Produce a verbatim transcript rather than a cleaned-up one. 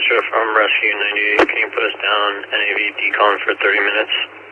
Astro from Rescue ninety-eight. Can you put us down N A V decon for thirty minutes?